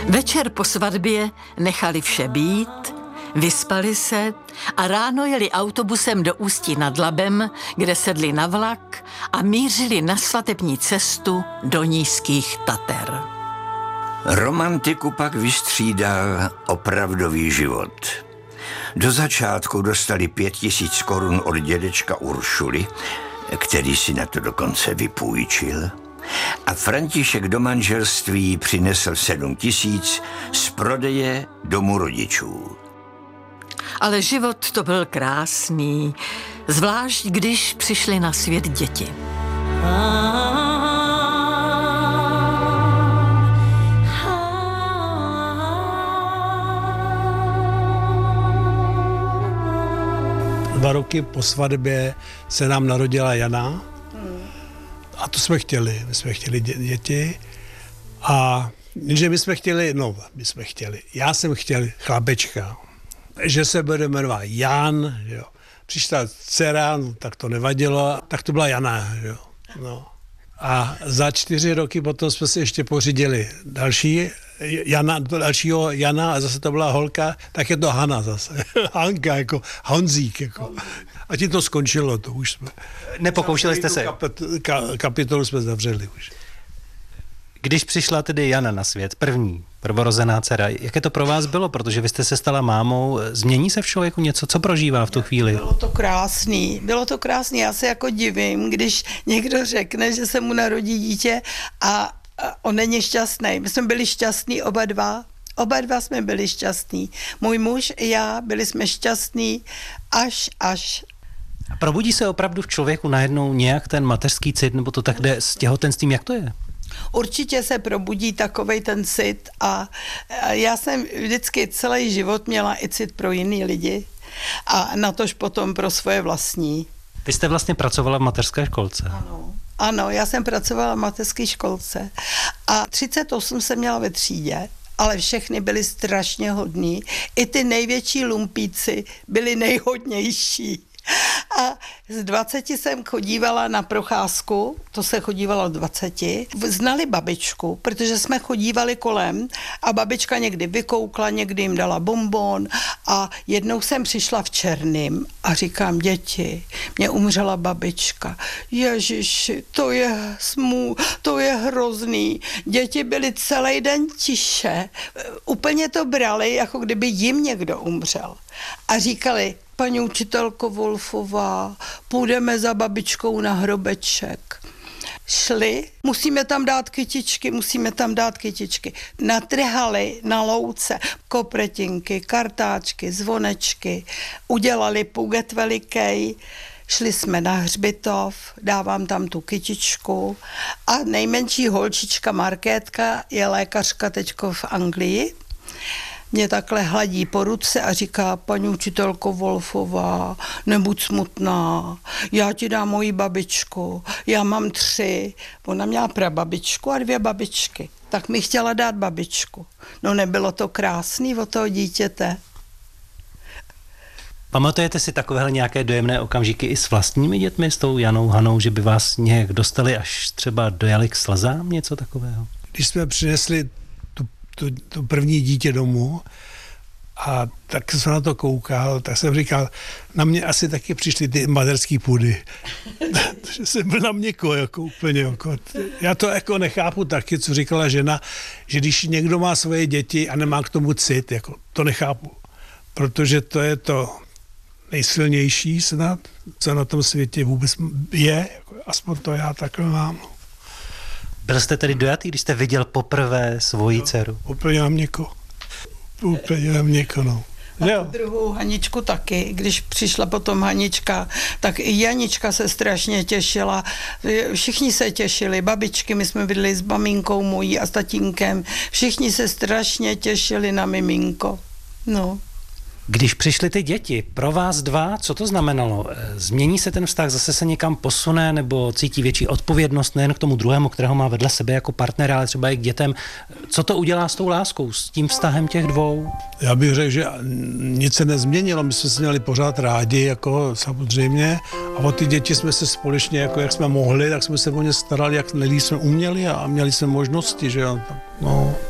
Večer po svatbě nechali vše být, vyspali se a ráno jeli autobusem do Ústí nad Labem, kde sedli na vlak a mířili na svatební cestu do Nízkých Tater. Romantiku pak vystřídal opravdový život. Do začátku dostali 5 000 korun od dědečka Uršuly, který si na to dokonce vypůjčil. A František do manželství přinesl 7 000 z prodeje domu rodičů. Ale život to byl krásný, zvlášť když přišly na svět děti. 2 roky po svatbě se nám narodila Jana a to jsme chtěli. My jsme chtěli děti a že já jsem chtěl chlapečka, že se bude jmenovat Jan, jo. Přišla dcera, no, tak to nevadilo, tak to byla Jana, jo. No. A za 4 roky potom jsme si ještě pořídili dalšího Jana a zase to byla holka, tak je to Hana zase. Hanka, jako Honzík, jako. A tím to skončilo, to už jsme. Nepokoušeli jste se? Kapitolu jsme zavřeli už. Když přišla tedy Jana na svět, první prvorozená dcera, jaké to pro vás bylo? Protože vy jste se stala mámou. Změní se v člověku něco? Co prožívá v tu chvíli? Bylo to krásný. Já se jako divím, když někdo řekne, že se mu narodí dítě a on není šťastný. My jsme byli šťastní oba dva. Oba dva jsme byli šťastní. Můj muž i já byli jsme šťastní až. A probudí se opravdu v člověku najednou nějak ten mateřský cit, nebo to tak jde s těhotenstvím, jak to je? Určitě se probudí takovej ten cit a já jsem vždycky celý život měla i cit pro jiný lidi a natož potom pro svoje vlastní. Vy jste vlastně pracovala v mateřské školce. Ano, já jsem pracovala v mateřské školce a 38 jsem měla ve třídě, ale všechny byli strašně hodní. I ty největší lumpíci byli nejhodnější. A z 20 jsem chodívala na procházku, to se chodívalo 20, znali babičku, protože jsme chodívali kolem a babička někdy vykoukla, někdy jim dala bonbon a jednou jsem přišla v černým a říkám, děti, mě umřela babička. Ježiši, to je hrozný. Děti byly celý den tiše, úplně to brali, jako kdyby jim někdo umřel. A říkali, paní učitelko Wolfová, půjdeme za babičkou na hrobeček. Šli, musíme tam dát kytičky. Natrhali na louce kopretinky, kartáčky, zvonečky, udělali puget velikej, šli jsme na hřbitov, dávám tam tu kytičku a nejmenší holčička Markétka je lékařka teďko v Anglii. Mě takhle hladí po ruce a říká, paní učitelko Wolfová, nebuď smutná, já ti dám moji babičku, já mám 3. Ona měla prababičku a 2 babičky, tak mi chtěla dát babičku. No nebylo to krásný od toho dítěte. Pamatujete si takovéhle nějaké dojemné okamžiky i s vlastními dětmi, s tou Janou, Hanou, že by vás nějak dostali, až třeba dojali k slzám, něco takového? Když jsme přinesli to první dítě domů a tak jsem na to koukal, tak jsem říkal, na mě asi taky přišly ty mateřský půdy. Že jsem byl na měko, jako úplně. Jako. Já to jako nechápu taky, co říkala žena, že když někdo má svoje děti a nemá k tomu cit, jako, to nechápu. Protože to je to nejsilnější snad, co na tom světě vůbec je, jako, aspoň to já takhle mám. Byl jste tedy dojatý, když jste viděl poprvé svoji dceru? Úplně na měko, no. A druhou Haničku taky, když přišla potom Hanička, tak i Janička se strašně těšila. Všichni se těšili, babičky, my jsme bydli s maminkou mojí a s tatínkem. Všichni se strašně těšili na miminko. No. Když přišly ty děti, pro vás dva, co to znamenalo? Změní se ten vztah, zase se někam posune, nebo cítí větší odpovědnost nejen k tomu druhému, kterého má vedle sebe jako partnera, ale třeba i k dětem? Co to udělá s tou láskou, s tím vztahem těch dvou? Já bych řekl, že nic se nezměnilo, my jsme se měli pořád rádi, jako samozřejmě, a o ty děti jsme se společně, jako jak jsme mohli, tak jsme se o ně starali, jak nejlíp jsme uměli a měli jsme možnosti, že jo, no.